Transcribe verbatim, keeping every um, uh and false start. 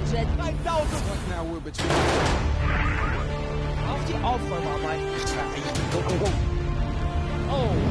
Jet. five thousand! What now we're between? Auf die Aufräumer, mein. Oh, oh, oh. Oh.